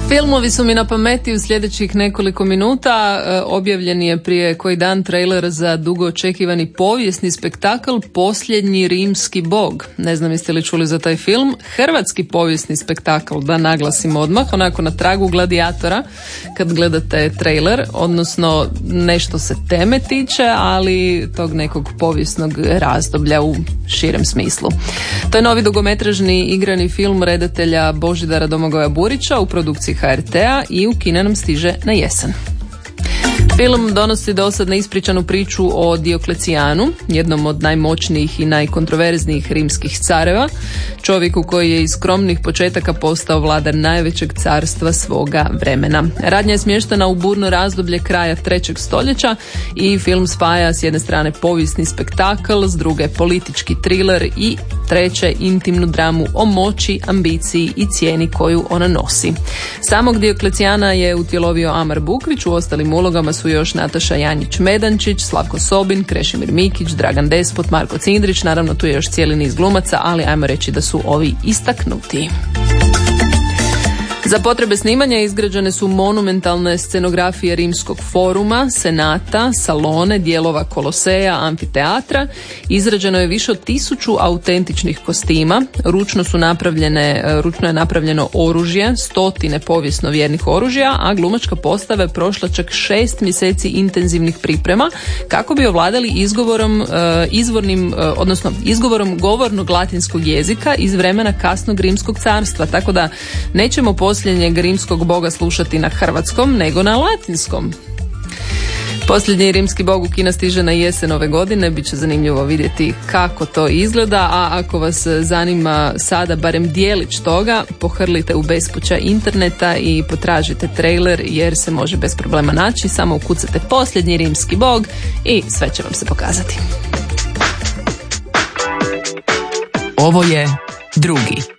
Filmovi su mi na pameti u sljedećih nekoliko minuta. Objavljen je prije koji dan trailer za dugo očekivani povijesni spektakl Posljednji rimski bog. Ne znam jeste li čuli za taj film. Hrvatski povijesni spektakl, da naglasim odmah, onako na tragu Gladijatora kad gledate trailer, odnosno nešto se teme tiče, ali tog nekog povijesnog razdoblja u širem smislu. To je novi dugometražni igrani film redatelja Božidara Domagoja Burića u produkciji HRT-a i u kine nam stiže na jesen. Film donosi dosad neispričanu priču o Dioklecijanu, jednom od najmoćnijih i najkontroverznijih rimskih careva, čovjeku koji je iz skromnih početaka postao vladar najvećeg carstva svoga vremena. Radnja je smještena u burno razdoblje kraja 3. stoljeća i film spaja s jedne strane povijesni spektakl, s druge politički thriller i treće intimnu dramu o moći, ambiciji i cijeni koju ona nosi. Samog Dioklecijana je utjelovio Amar Bukvić, u ostalim ulogama su još Nataša Janjić-Medančić, Slavko Sobin, Krešimir Mikić, Dragan Despot, Marko Cindrić, naravno tu je još cijeli niz glumaca, ali ajmo reći da su ovi istaknuti. Za potrebe snimanja izgrađene su monumentalne scenografije Rimskog foruma, Senata, Salone, dijelova Koloseja, Amfiteatra. Izrađeno je više od 1000 autentičnih kostima. Ručno je napravljeno oružje, 100 povijesno vjernih oružja, a glumačka postava je prošla čak 6 mjeseci intenzivnih priprema kako bi ovladali izgovorom govornog latinskog jezika iz vremena kasnog Rimskog carstva, tako da nećemo posljednjeg rimskog boga slušati na hrvatskom, nego na latinskom. Posljednji rimski bog u kina stiže na jesen ove godine, bit će zanimljivo vidjeti kako to izgleda, a ako vas zanima sada barem dijelić toga, pohrlite u bespuća interneta i potražite trailer jer se može bez problema naći, samo ukucate Posljednji rimski bog i sve će vam se pokazati. Ovo je drugi.